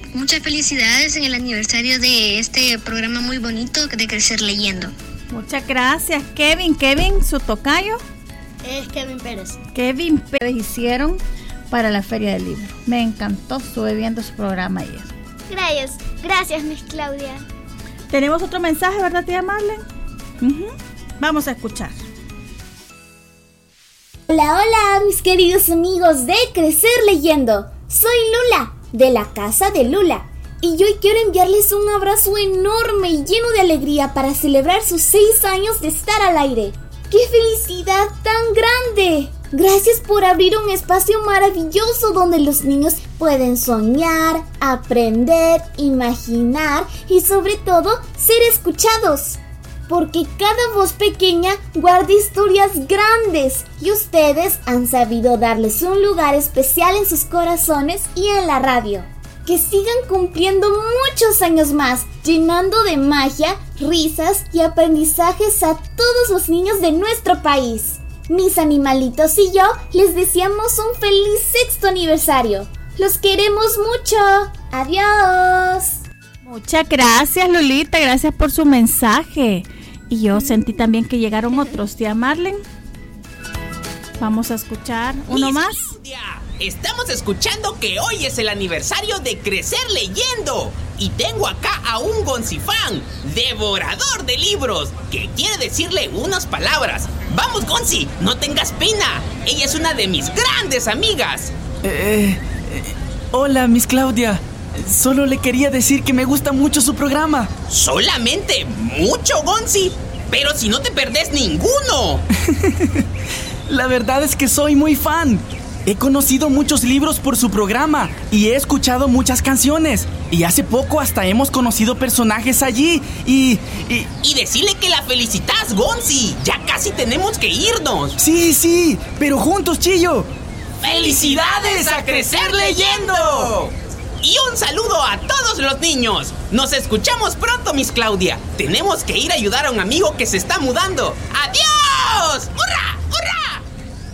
muchas felicidades en el aniversario de este programa muy bonito de Crecer Leyendo. Muchas gracias, Kevin. Kevin, su tocayo. Es Kevin Pérez. Kevin Pérez hicieron para la Feria del Libro. Me encantó, estuve viendo su programa ayer. Gracias, Miss Claudia. Tenemos otro mensaje, ¿verdad, tía Marlene? Vamos a escuchar. Hola, mis queridos amigos de Crecer Leyendo. Soy Lula, de la casa de Lula. Y hoy quiero enviarles un abrazo enorme y lleno de alegría para celebrar sus 6 años de estar al aire. ¡Qué felicidad tan grande! Gracias por abrir un espacio maravilloso donde los niños pueden soñar, aprender, imaginar y sobre todo ser escuchados. Porque cada voz pequeña guarda historias grandes y ustedes han sabido darles un lugar especial en sus corazones y en la radio. Que sigan cumpliendo muchos años más, llenando de magia, risas y aprendizajes a todos los niños de nuestro país. Mis animalitos y yo les deseamos un feliz 6º aniversario. ¡Los queremos mucho! ¡Adiós! Muchas gracias, Lulita, gracias por su mensaje. Y yo sentí también que llegaron otros, tía Marlene. Vamos a escuchar uno más. Claudia, estamos escuchando que hoy es el aniversario de Crecer Leyendo. Y tengo acá a un Gonzifán, devorador de libros, que quiere decirle unas palabras. Vamos, Gonzi, no tengas pena. Ella es una de mis grandes amigas. Hola, Miss Claudia. Solo le quería decir que me gusta mucho su programa. ¿Solamente mucho, Gonzi? Pero si no te perdés ninguno. La verdad es que soy muy fan. He conocido muchos libros por su programa y he escuchado muchas canciones. Y hace poco hasta hemos conocido personajes allí y decirle que la felicitas, Gonzi. Ya casi tenemos que irnos. Sí, pero juntos, Chillo. ¡Felicidades a Crecer Leyendo! Y un saludo a todos los niños. Nos escuchamos pronto, Miss Claudia. Tenemos que ir a ayudar a un amigo que se está mudando. ¡Adiós! ¡Hurra! ¡Hurra!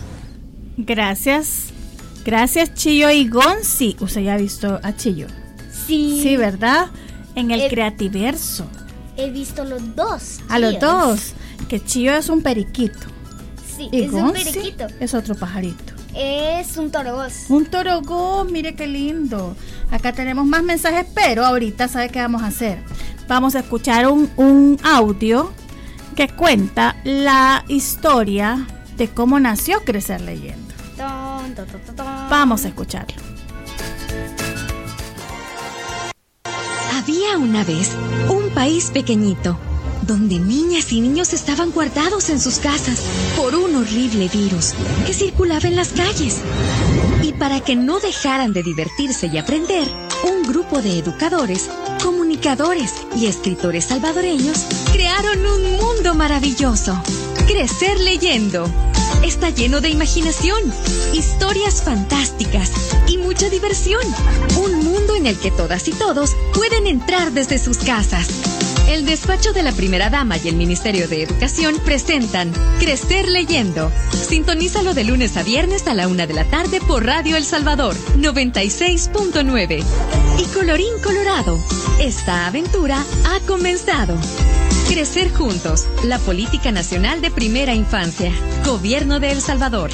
Gracias, Chillo y Gonzi. ¿Usted ya ha visto a Chillo? Sí, ¿verdad? En el Creativerso. He visto los dos. A los dos. Que Chillo es un periquito. Sí, y es Gonzi un periquito. es otro pajarito. Es un torogós. Un torogós, mire qué lindo. Acá tenemos más mensajes, pero ahorita ¿sabe qué vamos a hacer? Vamos a escuchar un audio que cuenta la historia de cómo nació Crecer Leyendo. Vamos a escucharlo. Había una vez un país pequeñito, donde niñas y niños estaban guardados en sus casas por un horrible virus que circulaba en las calles. Y para que no dejaran de divertirse y aprender, un grupo de educadores, comunicadores y escritores salvadoreños crearon un mundo maravilloso. Crecer Leyendo. Está lleno de imaginación, historias fantásticas y mucha diversión. Un mundo en el que todas y todos pueden entrar desde sus casas. El despacho de la primera dama y el Ministerio de Educación presentan Crecer Leyendo. Sintonízalo de lunes a viernes a la 1 de la tarde por Radio El Salvador 96.9. Y colorín colorado, esta aventura ha comenzado. Crecer juntos, la política nacional de primera infancia. Gobierno de El Salvador.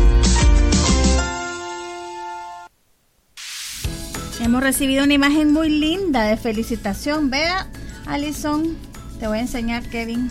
Hemos recibido una imagen muy linda de felicitación. Vea, Alison, te voy a enseñar, Kevin.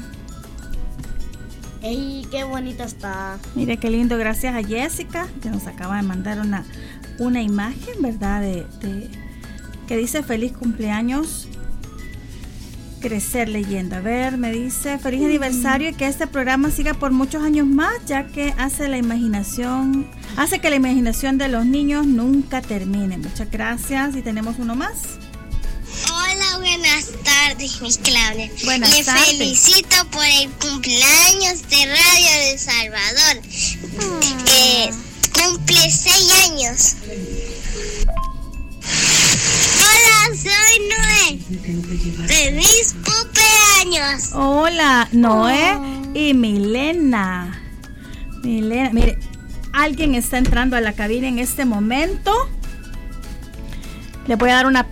¡Ey, qué bonita está! Mire qué lindo, gracias a Jessica, que nos acaba de mandar una imagen, ¿verdad? De que dice feliz cumpleaños, Crecer Leyendo. A ver, me dice feliz aniversario y que este programa siga por muchos años más, ya que hace que la imaginación de los niños nunca termine. Muchas gracias. Y tenemos uno más. Hola, buenas tardes, Miss Claudia. Buenas tardes. Le felicito por el cumpleaños de Radio El Salvador. Cumple 6 años. Hola, soy Noé. ¡Feliz cumpleaños! Hola, Noé y Milena. Mire, alguien está entrando a la cabina en este momento. Le voy a dar una